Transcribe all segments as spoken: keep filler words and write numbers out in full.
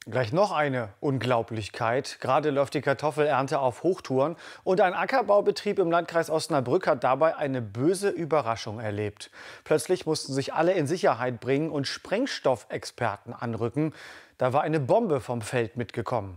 Gleich noch eine Unglaublichkeit. Gerade läuft die Kartoffelernte auf Hochtouren und ein Ackerbaubetrieb im Landkreis Osnabrück hat dabei eine böse Überraschung erlebt. Plötzlich mussten sich alle in Sicherheit bringen und Sprengstoffexperten anrücken. Da war eine Bombe vom Feld mitgekommen.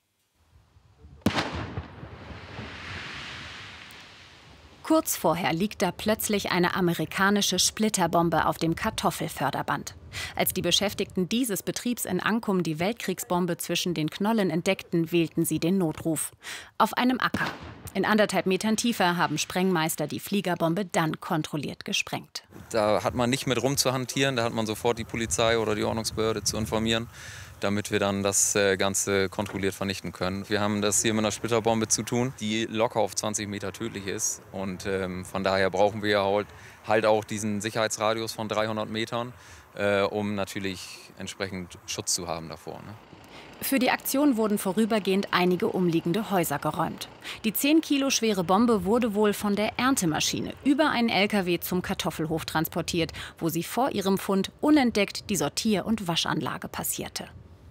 Kurz vorher liegt da plötzlich eine amerikanische Splitterbombe auf dem Kartoffelförderband. Als die Beschäftigten dieses Betriebs in Ankum die Weltkriegsbombe zwischen den Knollen entdeckten, wählten sie den Notruf. Auf einem Acker. In anderthalb Metern Tiefe haben Sprengmeister die Fliegerbombe dann kontrolliert gesprengt. Da hat man nicht mit rumzuhantieren, da hat man sofort die Polizei oder die Ordnungsbehörde zu informieren, damit wir dann das Ganze kontrolliert vernichten können. Wir haben das hier mit einer Splitterbombe zu tun, die locker auf zwanzig Meter tödlich ist. Und ähm, von daher brauchen wir halt, halt auch diesen Sicherheitsradius von dreihundert Metern, äh, um natürlich entsprechend Schutz zu haben davor. Ne? Für die Aktion wurden vorübergehend einige umliegende Häuser geräumt. Die zehn Kilo schwere Bombe wurde wohl von der Erntemaschine über einen L K W zum Kartoffelhof transportiert, wo sie vor ihrem Fund unentdeckt die Sortier- und Waschanlage passierte.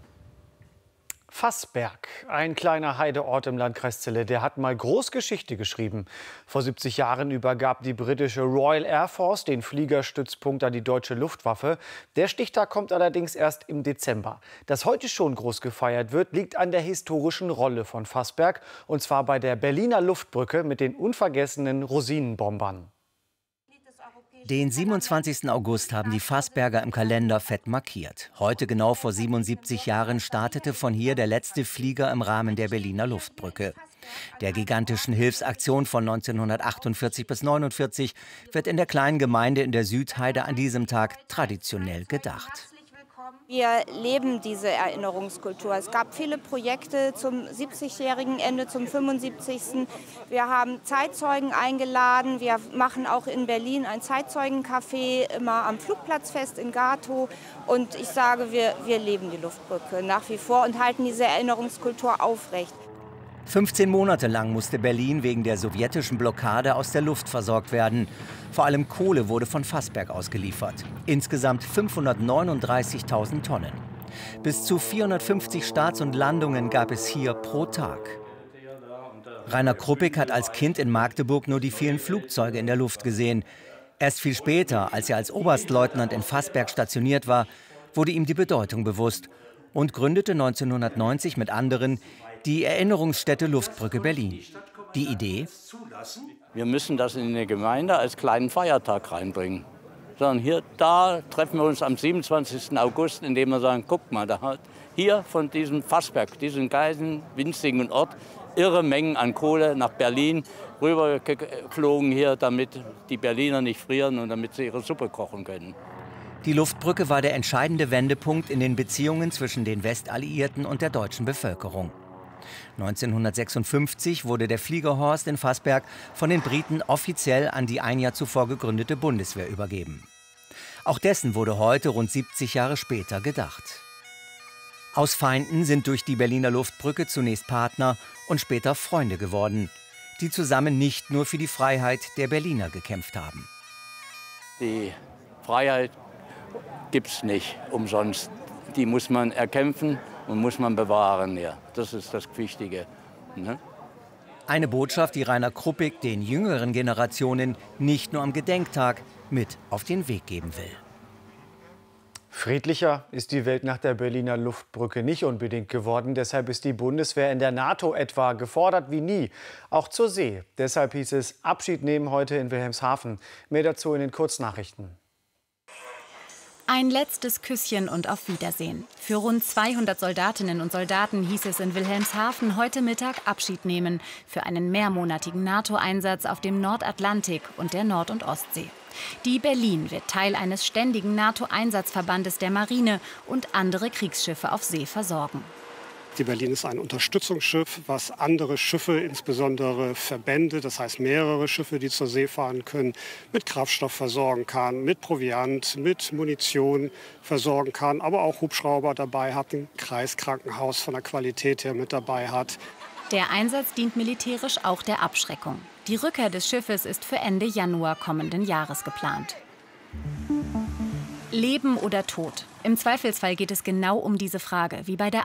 Fassberg, ein kleiner Heideort im Landkreis Celle, der hat mal groß Geschichte geschrieben. Vor siebzig Jahren übergab die britische Royal Air Force den Fliegerstützpunkt an die deutsche Luftwaffe. Der Stichtag kommt allerdings erst im Dezember. Dass heute schon groß gefeiert wird, liegt an der historischen Rolle von Fassberg, und zwar bei der Berliner Luftbrücke mit den unvergessenen Rosinenbombern. Den siebenundzwanzigsten August haben die Fassberger im Kalender fett markiert. Heute genau vor siebenundsiebzig Jahren startete von hier der letzte Flieger im Rahmen der Berliner Luftbrücke. Der gigantischen Hilfsaktion von neunzehnhundertachtundvierzig bis neunundvierzig wird in der kleinen Gemeinde in der Südheide an diesem Tag traditionell gedacht. Wir leben diese Erinnerungskultur. Es gab viele Projekte zum siebzigjährigen Ende, zum fünfundsiebzigsten Wir haben Zeitzeugen eingeladen. Wir machen auch in Berlin ein Zeitzeugencafé, immer am Flugplatzfest in Gatow. Und ich sage, wir, wir leben die Luftbrücke nach wie vor und halten diese Erinnerungskultur aufrecht. fünfzehn Monate lang musste Berlin wegen der sowjetischen Blockade aus der Luft versorgt werden. Vor allem Kohle wurde von Fassberg ausgeliefert. Insgesamt fünfhundertneununddreißigtausend Tonnen. Bis zu vierhundertfünfzig Starts und Landungen gab es hier pro Tag. Rainer Kruppig hat als Kind in Magdeburg nur die vielen Flugzeuge in der Luft gesehen. Erst viel später, als er als Oberstleutnant in Fassberg stationiert war, wurde ihm die Bedeutung bewusst und gründete neunzehnhundertneunzig mit anderen die Erinnerungsstätte Luftbrücke Berlin. Die Idee? Wir müssen das in die Gemeinde als kleinen Feiertag reinbringen. Sondern hier, da treffen wir uns am siebenundzwanzigsten August, indem wir sagen, guck mal, da hat hier von diesem Fassberg, diesem kleinen, winzigen Ort, irre Mengen an Kohle nach Berlin rübergeflogen hier, damit die Berliner nicht frieren und damit sie ihre Suppe kochen können. Die Luftbrücke war der entscheidende Wendepunkt in den Beziehungen zwischen den Westalliierten und der deutschen Bevölkerung. neunzehnhundertsechsundfünfzig wurde der Fliegerhorst in Fassberg von den Briten offiziell an die ein Jahr zuvor gegründete Bundeswehr übergeben. Auch dessen wurde heute, rund siebzig Jahre später, gedacht. Aus Feinden sind durch die Berliner Luftbrücke zunächst Partner und später Freunde geworden, die zusammen nicht nur für die Freiheit der Berliner gekämpft haben. Die Freiheit gibt es nicht umsonst. Die muss man erkämpfen und muss man bewahren. Ja. Das ist das Wichtige. Ne? Eine Botschaft, die Rainer Kruppig den jüngeren Generationen nicht nur am Gedenktag mit auf den Weg geben will. Friedlicher ist die Welt nach der Berliner Luftbrücke nicht unbedingt geworden. Deshalb ist die Bundeswehr in der NATO etwa gefordert wie nie, auch zur See. Deshalb hieß es Abschied nehmen heute in Wilhelmshaven. Mehr dazu in den Kurznachrichten. Ein letztes Küsschen und auf Wiedersehen. Für rund zweihundert Soldatinnen und Soldaten hieß es in Wilhelmshaven heute Mittag Abschied nehmen für einen mehrmonatigen NATO-Einsatz auf dem Nordatlantik und der Nord- und Ostsee. Die Berlin wird Teil eines ständigen NATO-Einsatzverbandes der Marine und andere Kriegsschiffe auf See versorgen. Die Berlin ist ein Unterstützungsschiff, was andere Schiffe, insbesondere Verbände, das heißt mehrere Schiffe, die zur See fahren können, mit Kraftstoff versorgen kann, mit Proviant, mit Munition versorgen kann, aber auch Hubschrauber dabei hat, ein Kreiskrankenhaus von der Qualität her mit dabei hat. Der Einsatz dient militärisch auch der Abschreckung. Die Rückkehr des Schiffes ist für Ende Januar kommenden Jahres geplant. Leben oder Tod? Im Zweifelsfall geht es genau um diese Frage, wie bei der